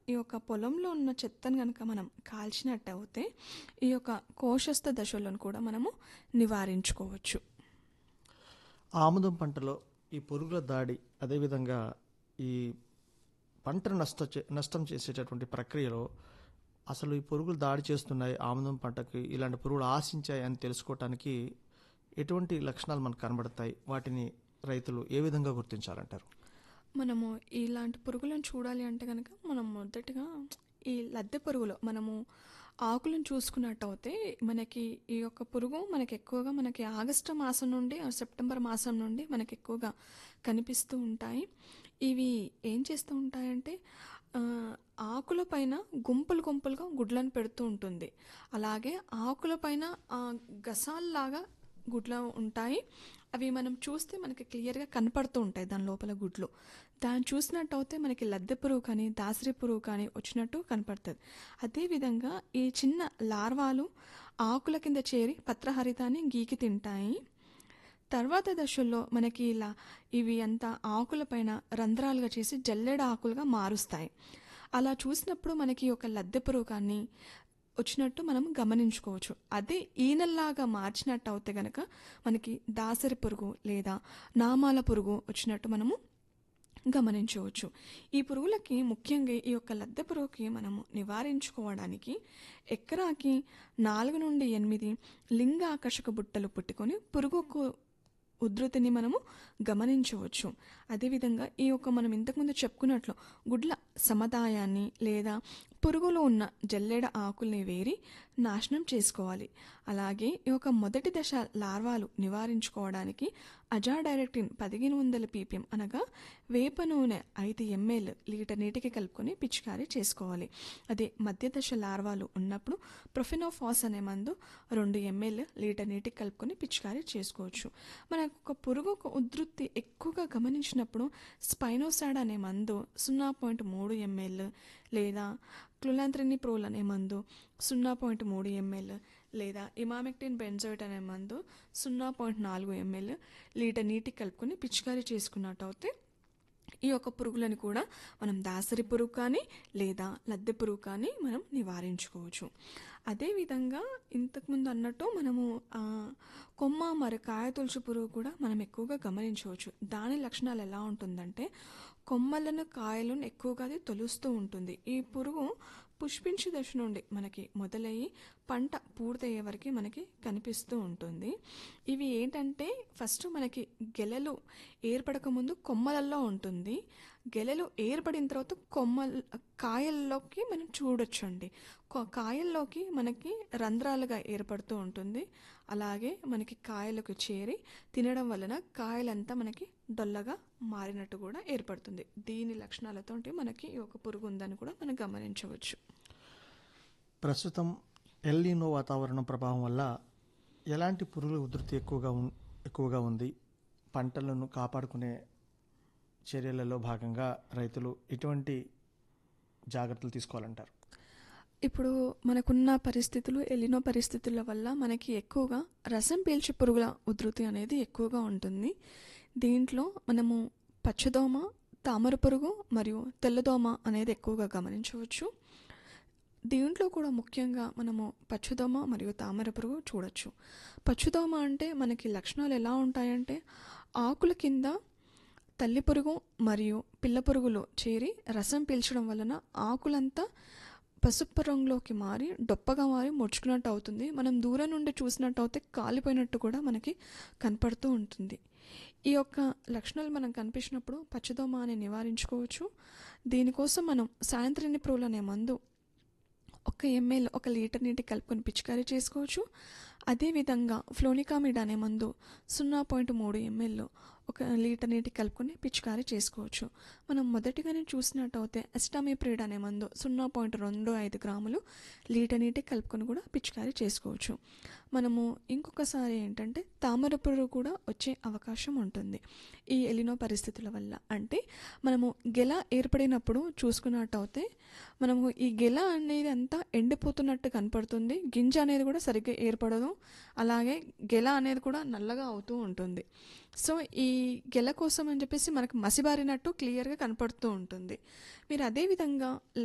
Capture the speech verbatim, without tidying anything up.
ఈ యొక్క పొలంలో ఉన్న చెత్తను గనక మనం కాల్చినట్టయితే ఈ యొక్క కోశస్థ దశలను కూడా మనము నివారించుకోవచ్చు. ఆముదం పంటలో ఈ పురుగుల దాడి, అదేవిధంగా ఈ పంటను నష్ట చే- నష్టం చేసేటటువంటి ప్రక్రియలో అసలు ఈ పురుగులు దాడి చేస్తున్నాయి ఆముదం పంటకి, ఇలాంటి పురుగులు ఆశించాయి అని తెలుసుకోవటానికి ఎటువంటి లక్షణాలు మనకు కనబడతాయి? వాటిని రైతులు ఏ విధంగా గుర్తించాలంటారు? మనము ఇలాంటి పురుగులను చూడాలి అంటే కనుక మనం మొదటగా ఈ లద్దె పురుగులో మనము ఆకులను చూసుకున్నట్టయితే మనకి ఈ యొక్క పురుగు మనకి ఎక్కువగా మనకి ఆగస్టు మాసం నుండి ఆ సెప్టెంబర్ మాసం నుండి మనకి ఎక్కువగా కనిపిస్తూ ఉంటాయి. ఇవి ఏం చేస్తూ ఉంటాయంటే ఆ, ఆకుల పైన గుంపులు గుంపులుగా గుడ్లను పెడుతూ ఉంటుంది. అలాగే ఆకుల పైన ఆ, గసాల్లాగా గుడ్లు ఉంటాయి. అవి మనం చూస్తే మనకి క్లియర్గా కనపడుతూ ఉంటాయి దాని లోపల గుడ్లు. దాన్ని చూసినట్టయితే మనకి లద్దె పురుగు కానీ దాసరి పురుగు కానీ వచ్చినట్టు కనపడుతుంది. అదేవిధంగా ఈ చిన్న లార్వాలు ఆకుల కింద చేరి పత్రహరితాన్ని గీకి తింటాయి. తర్వాత దశల్లో మనకి ఇలా ఇవి అంతా ఆకులపైన రంధ్రాలుగా చేసి జల్లెడ ఆకులుగా మారుస్తాయి. అలా చూసినప్పుడు మనకి ఒక లద్దె పురుగు కానీ వచ్చినట్టు మనం గమనించుకోవచ్చు. అదే ఈనల్లాగా మార్చినట్టు అవుతే గనక మనకి దాసరి పురుగు లేదా నామాల పురుగు వచ్చినట్టు మనము గమనించవచ్చు. ఈ పురుగులకి ముఖ్యంగా ఈ యొక్క లద్దె పురుగుకి మనము నివారించుకోవడానికి ఎకరాకి నాలుగు నుండి ఎనిమిది లింగ ఆకర్షక బుట్టలు పుట్టుకొని పురుగుకు ఉధృతిని మనము గమనించవచ్చు. అదేవిధంగా ఈ యొక్క మనం ఇంతకుముందు చెప్పుకున్నట్లు గుడ్ల సముదాయాన్ని లేదా పురుగులో ఉన్న జల్లెడ ఆకుల్ని వేరి నాశనం చేసుకోవాలి. అలాగే ఈ యొక్క మొదటి దశ లార్వాలు నివారించుకోవడానికి అజాడైరెక్టిన్ పదిహేను వందల పీపీఎం అనగా వేప నూనె ఐదు ఎంఎల్ లీటర్ నీటికి కలుపుకొని పిచికారీ చేసుకోవాలి. అదే మధ్య దశ లార్వాలు ఉన్నప్పుడు ప్రొఫెనోఫాస్ అనే మందు రెండు ఎంఎల్ లీటర్ నీటికి కలుపుకొని పిచికారీ చేసుకోవచ్చు. మనకు ఒక పురుగు ఒక ఉధృతి ఎక్కువగా గమనించినప్పుడు స్పైనోసాడ్ అనే మందు సున్నా పాయింట్ మూడు ఎంఎల్ లేదా క్లులాంత్రినిప్రోల్ అనే మందు సున్నా పాయింట్ మూడు ఎంఎల్ లేదా ఇమామెక్టిన్ బెంజోయిట్ అనే మందు సున్నా పాయింట్ నాలుగు ఎంఎల్ లీటర్ నీటికి కలుపుకొని పిచికారీ చేసుకున్నట్టయితే ఈ యొక్క పురుగులను కూడా మనం దాసరి పురుగు కానీ లేదా లద్దె పురుగు కానీ మనం నివారించుకోవచ్చు. అదేవిధంగా ఇంతకుముందు అన్నట్టు మనము ఆ, కొమ్మ మరి కాయ తొలుచు పురుగు కూడా మనం ఎక్కువగా గమనించవచ్చు. దాని లక్షణాలు ఎలా ఉంటుందంటే కొమ్మలను కాయలను ఎక్కువగా అది తొలుస్తూ ఉంటుంది. ఈ పురుగు పుష్పించు దశ నుండి మనకి మొదలయ్యి పంట పూర్తయ్యే వరకు మనకి కనిపిస్తూ ఉంటుంది. ఇవి ఏంటంటే ఫస్ట్ మనకి గెలలు ఏర్పడక ముందు కొమ్మలలో ఉంటుంది. గెలలు ఏర్పడిన తర్వాత కొమ్మ కాయల్లోకి మనం చూడొచ్చండి. కొ- కాయల్లోకి మనకి రంధ్రాలుగా ఏర్పడుతూ ఉంటుంది. అలాగే మనకి కాయలకు చేరి తినడం వలన కాయలంతా మనకి డొల్లగా మారినట్టు కూడా ఏర్పడుతుంది. దీని లక్షణాలతో మనకి ఈ ఒక పురుగు ఉందని కూడా మనం గమనించవచ్చు. ప్రస్తుతం ఎల్నినో వాతావరణం ప్రభావం వల్ల ఎలాంటి పురుగుల ఉధృతి ఎక్కువగా ఉన్ ఎక్కువగా ఉంది? పంటలను కాపాడుకునే చర్యలలో భాగంగా రైతులు ఎటువంటి జాగ్రత్తలు తీసుకోవాలంటారు? ఇప్పుడు మనకున్న పరిస్థితులు ఎలినో పరిస్థితుల వల్ల మనకి ఎక్కువగా రసం పీల్చే పురుగుల ఉధృతి అనేది ఎక్కువగా ఉంటుంది. దీంట్లో మనము పచ్చదోమ, తామర పురుగు మరియు తెల్లదోమ అనేది ఎక్కువగా గమనించవచ్చు. దీంట్లో కూడా ముఖ్యంగా మనము పచ్చదోమ మరియు తామర పురుగు చూడొచ్చు. పచ్చదోమ అంటే మనకి లక్షణాలు ఎలా ఉంటాయంటే ఆకుల కింద తల్లి పురుగు మరియు పిల్ల పురుగులు చేరి రసం పీల్చడం వలన ఆకులంతా పసుపు రంగులోకి మారి డొప్పగా మారి ముడుచుకున్నట్టు అవుతుంది. మనం దూరం నుండి చూసినట్టు అయితే కాలిపోయినట్టు కూడా మనకి కనపడుతూ ఉంటుంది. ఈ యొక్క లక్షణాలు మనం కనిపించినప్పుడు పచ్చదోమ అని నివారించుకోవచ్చు. దీనికోసం మనం సాయంత్రినిప్రోల్ అనే మందు ఒక ఎంఎల్ ఒక లీటర్ నీటి కలుపుకొని పిచికారీ చేసుకోవచ్చు. అదేవిధంగా ఫ్లోనికామిడ్ అనే మందు సున్నా పాయింట్ మూడు ఎంఎల్ ఒక లీటర్ నీటి కలుపుకొని పిచికారీ చేసుకోవచ్చు. మనం మొదటిగానే చూసినట్టయితే అసిటామిప్రిడ్ అనే మందు సున్నా పాయింట్ రెండు ఐదు గ్రాములు లీటర్ నీటి కలుపుకొని కూడా పిచికారీ చేసుకోవచ్చు. మనము ఇంకొకసారి ఏంటంటే తామర పురుగు కూడా వచ్చే అవకాశం ఉంటుంది ఈ ఎలినో పరిస్థితుల వల్ల. అంటే మనము గెల ఏర్పడినప్పుడు చూసుకున్నట్టయితే మనము ఈ గెల అనేది అంతా ఎండిపోతున్నట్టు కనపడుతుంది. గింజ అనేది కూడా సరిగ్గా ఏర్పడదు. అలాగే గెల అనేది కూడా నల్లగా అవుతూ ఉంటుంది. సో ఈ గెల కోసం అని చెప్పేసి మనకు మసిబారినట్టు క్లియర్గా కనపడుతూ ఉంటుంది. మీరు అదేవిధంగా